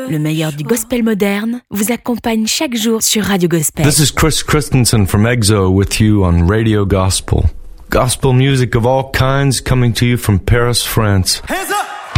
Le meilleur du gospel moderne vous accompagne chaque jour sur Radio Gospel. This is Chris Christensen from EXO with you on Radio Gospel. Gospel music of all kinds coming to you from Paris, France. Hands up!